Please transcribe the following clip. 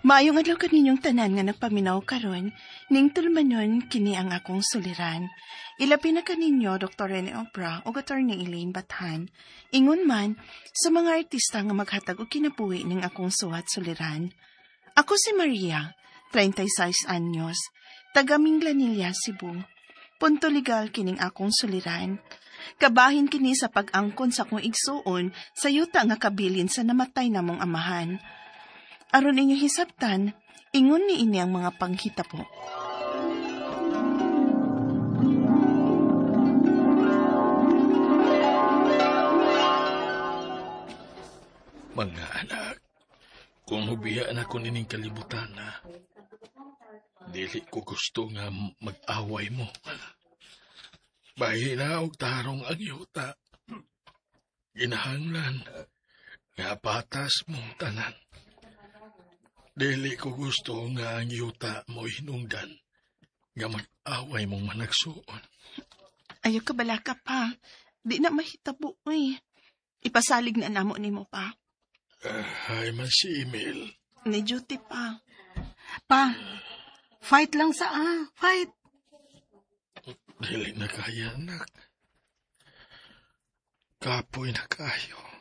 Maayong adlaw kaninyong tanan nga nagpaminaw karon, ning tulmanon kini ang akong suliran. Ilabi na kaninyo Dr. Rene Obra o Attorney Elaine Bathan. Ingon man sa mga artista nga maghatag og kinabuhi ning akong suwat suliran. Ako si Maria, 36 anyos, taga Minglanilla, Cebu. Punto legal kining akong suliran. Kabahin kini sa pag-angkon sa akong igsuon sa yuta nga kabilin sa namatay namong amahan. Aron inyo hisabtan, ingon ni ini ang mga panghitabo. Mga anak, kung hubiyaan ako nining kalibutan na, dili ko gusto nga mag-away mo. Bahin na og tarong ang yuta. Ginahanglan nga patas mong tanan. Dili ko gusto nga ang yuta mo hinungdan nga mag-away mong managsuon. Ayaw ka bala ka pa. Di na mahitabo eh. Ipasalig na namo ni mo pa. Ay man si Emil. Ni duty pa. Pa, fight lang fight. Dili na kaya, anak. Kapoy na kayo.